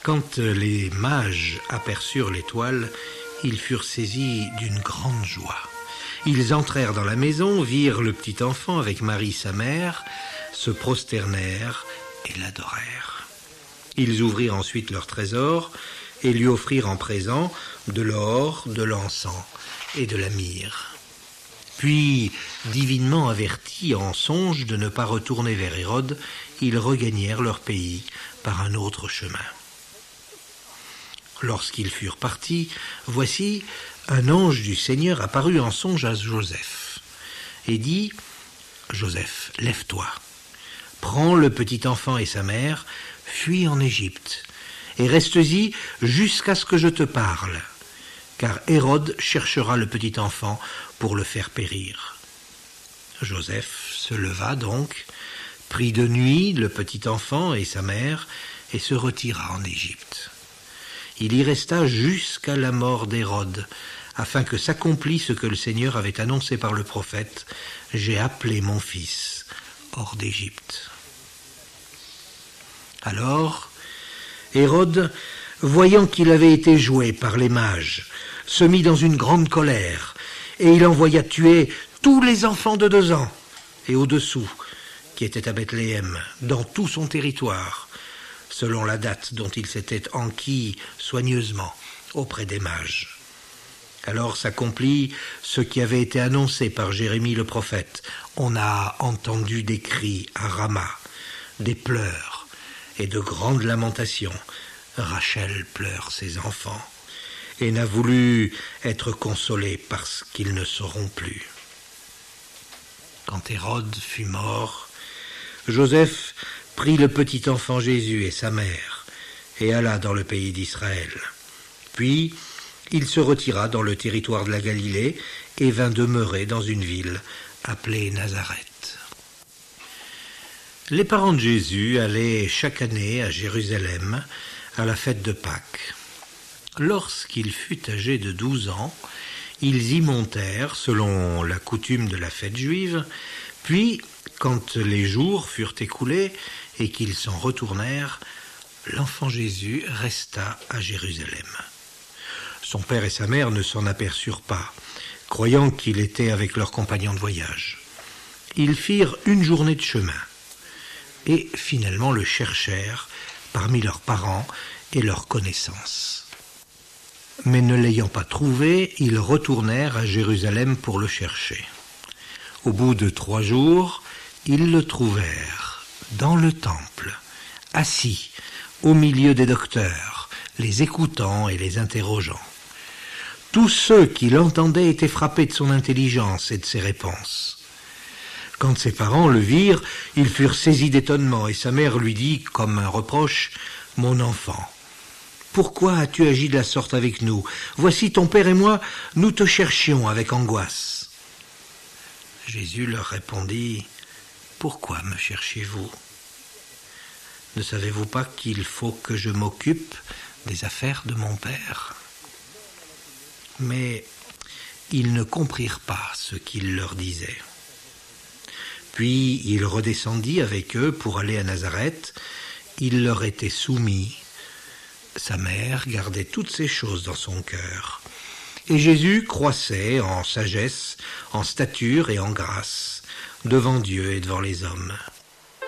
Quand les mages aperçurent l'étoile, ils furent saisis d'une grande joie. Ils entrèrent dans la maison, virent le petit enfant avec Marie sa mère, se prosternèrent et l'adorèrent. Ils ouvrirent ensuite leur trésor et lui offrirent en présent de l'or, de l'encens et de la myrrhe. Puis, divinement avertis en songe de ne pas retourner vers Hérode, ils regagnèrent leur pays par un autre chemin. Lorsqu'ils furent partis, voici, un ange du Seigneur apparut en songe à Joseph et dit « Joseph, lève-toi, prends le petit enfant et sa mère, fuis en Égypte, et reste-y jusqu'à ce que je te parle, car Hérode cherchera le petit enfant pour le faire périr. » Joseph se leva donc, prit de nuit le petit enfant et sa mère, et se retira en Égypte. Il y resta jusqu'à la mort d'Hérode, afin que s'accomplisse ce que le Seigneur avait annoncé par le prophète « J'ai appelé mon fils hors d'Égypte. » Alors, Hérode, voyant qu'il avait été joué par les mages, se mit dans une grande colère, et il envoya tuer tous les enfants de 2 ans et au-dessous, qui étaient à Bethléem, dans tout son territoire, selon la date dont il s'était enquis soigneusement auprès des mages. Alors s'accomplit ce qui avait été annoncé par Jérémie le prophète. On a entendu des cris à Rama, des pleurs et de grandes lamentations. Rachel pleure ses enfants et n'a voulu être consolée parce qu'ils ne sauront plus. Quand Hérode fut mort, Joseph prit le petit enfant Jésus et sa mère, et alla dans le pays d'Israël. Puis, il se retira dans le territoire de la Galilée, et vint demeurer dans une ville appelée Nazareth. Les parents de Jésus allaient chaque année à Jérusalem, à la fête de Pâques. Lorsqu'il fut âgé de 12 ans, ils y montèrent, selon la coutume de la fête juive, puis, quand les jours furent écoulés et qu'ils s'en retournèrent, l'enfant Jésus resta à Jérusalem. Son père et sa mère ne s'en aperçurent pas, croyant qu'il était avec leurs compagnons de voyage. Ils firent une journée de chemin et finalement le cherchèrent parmi leurs parents et leurs connaissances. Mais ne l'ayant pas trouvé, ils retournèrent à Jérusalem pour le chercher. Au bout de 3 jours, ils le trouvèrent dans le temple, assis au milieu des docteurs, les écoutant et les interrogeant. Tous ceux qui l'entendaient étaient frappés de son intelligence et de ses réponses. Quand ses parents le virent, ils furent saisis d'étonnement, et sa mère lui dit, comme un reproche, « Mon enfant, pourquoi as-tu agi de la sorte avec nous? Voici ton père et moi, nous te cherchions avec angoisse. » Jésus leur répondit, « Pourquoi me cherchez-vous? Ne savez-vous pas qu'il faut que je m'occupe des affaires de mon Père ?» Mais ils ne comprirent pas ce qu'il leur disait. Puis il redescendit avec eux pour aller à Nazareth. Il leur était soumis. Sa mère gardait toutes ces choses dans son cœur. Et Jésus croissait en sagesse, en stature et en grâce, devant Dieu et devant les hommes.